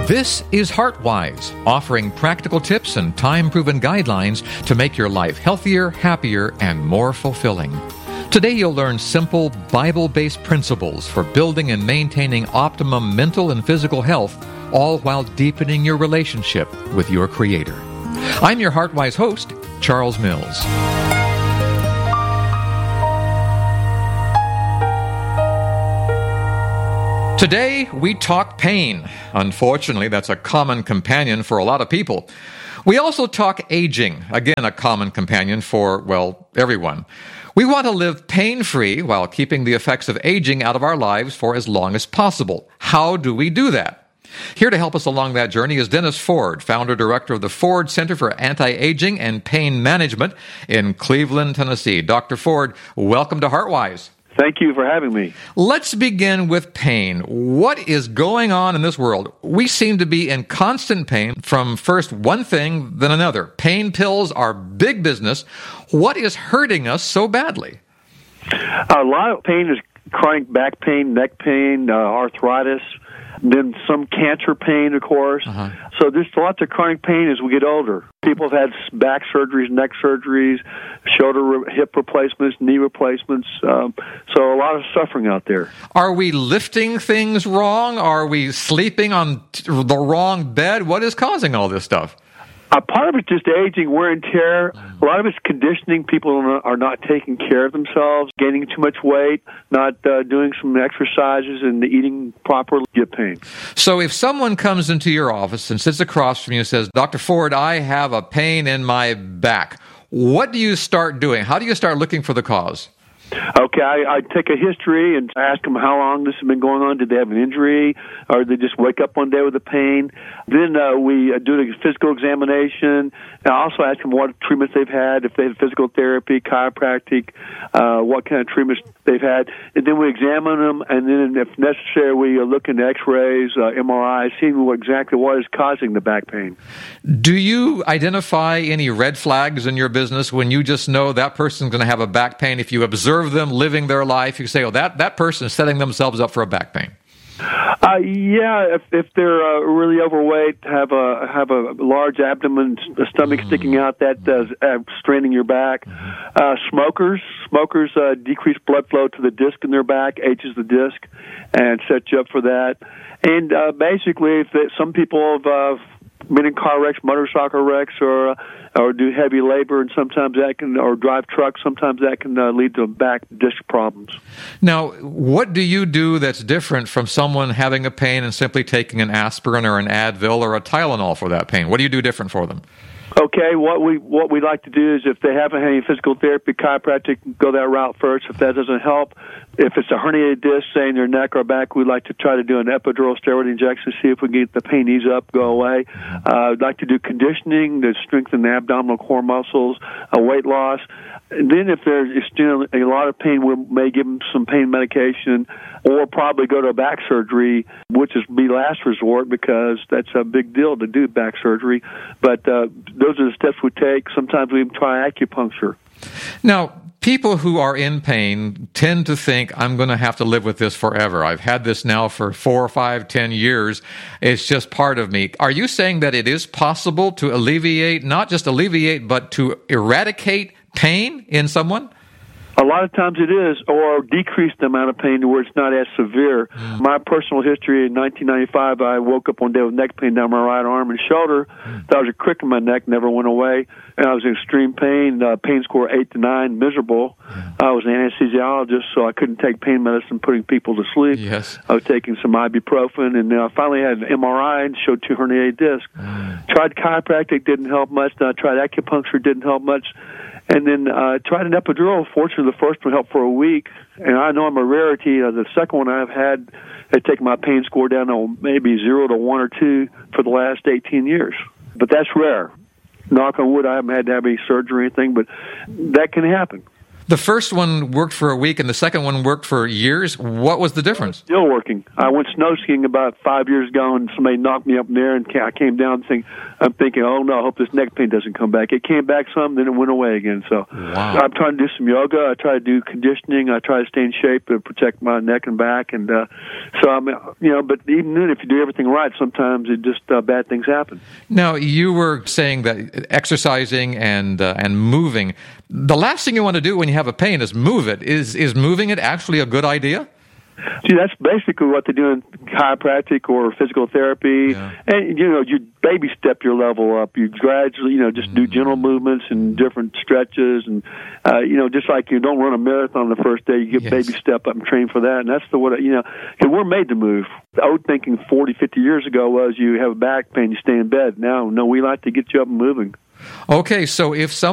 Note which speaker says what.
Speaker 1: This is HeartWise, offering practical tips and time-proven guidelines to make your life healthier, happier, and more fulfilling. Today you'll learn simple, Bible-based principles for building and maintaining optimum mental and physical health, all while deepening your relationship with your Creator. I'm your HeartWise host, Charles Mills. Today, we talk pain. Unfortunately, that's a common companion for a lot of people. We also talk aging. Again, a common companion for, well, everyone. We want to live pain-free while keeping the effects of aging out of our lives for as long as possible. How do we do that? Here to help us along that journey is Dennis Ford, founder-director of the Ford Center for Anti-Aging and Pain Management in Cleveland, Tennessee. Dr. Ford, welcome to HeartWise.
Speaker 2: Thank you for having me.
Speaker 1: Let's begin with pain. What is going on in this world? We seem to be in constant pain from first one thing, then another. Pain pills are big business. What is hurting us so badly?
Speaker 2: A lot of pain is chronic back pain, neck pain, arthritis, then some cancer pain, of course. So there's lots of chronic pain as we get older. People have had back surgeries, neck surgeries, shoulder, hip replacements, knee replacements. So a lot of suffering out there. Are
Speaker 1: we lifting things wrong? Are we sleeping on the wrong bed? What is causing all this stuff?
Speaker 2: Part of it's just aging, wear and tear. A lot of it's conditioning. People are not taking care of themselves, gaining too much weight, not doing some exercises and eating properly, get pain.
Speaker 1: So if someone comes into your office and sits across from you and says, Dr. Ford, I have a pain in my back, what do you start doing? How do you start looking for the cause?
Speaker 2: Okay, I take a history and ask them how long this has been going on. Did they have an injury, or did they just wake up one day with a pain? Then we do a physical examination. I also ask them what treatments they've had, if they had physical therapy, chiropractic, what kind of treatments they've had. And then we examine them, and then if necessary, we look into x-rays, MRIs, seeing exactly what is causing the back pain.
Speaker 1: Do you identify any red flags in your business when you just know that person's going to have a back pain? If you observe them living their life, you say, oh, that person is setting themselves up for a back pain.
Speaker 2: Yeah, if they're really overweight, have a large abdomen, a stomach sticking out, that does straining your back. Smokers decrease blood flow to the disc in their back, ages the disc, and sets you up for that. And basically, some people have been in car wrecks, motorcycle wrecks, or do heavy labor, and sometimes that can, or drive trucks, sometimes that can lead to back disc problems.
Speaker 1: Now, what do you do that's different from someone having a pain and simply taking an aspirin or an Advil or a Tylenol for that pain? What do you do different for them?
Speaker 2: Okay, what we like to do is if they haven't had any physical therapy, chiropractic, go that route first. If that doesn't help, if it's a herniated disc, say in their neck or back, we like to try to do an epidural steroid injection, see if we can get the pain ease up, go away. I'd like to do conditioning to strengthen the abdominal core muscles, weight loss. And then if there's still a lot of pain, we may give them some pain medication or probably go to a back surgery, which is be last resort because that's a big deal to do back surgery. But those are the steps we take. Sometimes we even try acupuncture.
Speaker 1: Now, people who are in pain tend to think, I'm going to have to live with this forever. I've had this now for 4, 5, 10 years. It's just part of me. Are you saying that it is possible to alleviate, not just alleviate, but to eradicate pain in someone?
Speaker 2: A lot of times it is, or decrease the amount of pain to where it's not as severe. My personal history in 1995, I woke up one day with neck pain down my right arm and shoulder. There was a crick in my neck, never went away, and I was in extreme pain, pain score 8 to 9, miserable. I was an anesthesiologist, so I couldn't take pain medicine, putting people to sleep.
Speaker 1: Yes.
Speaker 2: I was taking some ibuprofen, and I finally had an MRI and showed 2 herniated discs. Tried chiropractic, didn't help much. Then I tried acupuncture, didn't help much. And then tried an epidural. Fortunately, the first one helped for a week. And I know I'm a rarity. The second one I've had taken my pain score down to maybe 0 to 1 or 2 for the last 18 years. But that's rare. Knock on wood, I haven't had to have any surgery or anything, but that can happen.
Speaker 1: The first one worked for a week and the second one worked for years. What was the difference?
Speaker 2: Still working. I went snow skiing about 5 years ago, and somebody knocked me up in there, and I came down I'm thinking, oh, no, I hope this neck pain doesn't come back. It came back some, then it went away again. So
Speaker 1: wow.
Speaker 2: I'm trying to do some yoga. I try to do conditioning. I try to stay in shape to protect my neck and back. And so, I mean, but even then, if you do everything right, sometimes it just bad things happen.
Speaker 1: Now, you were saying that exercising and moving, the last thing you want to do when you have a pain is move it. Is moving it actually a good idea?
Speaker 2: See, that's basically what they do in chiropractic or physical therapy. Yeah. And, you baby step your level up. You gradually, just do gentle movements and different stretches. And, just like you don't run a marathon the first day, you get baby step up and train for that. And that's because we're made to move. The old thinking 40, 50 years ago was you have a back pain, you stay in bed. Now, no, we like to get you up and moving.
Speaker 1: Okay, so if someone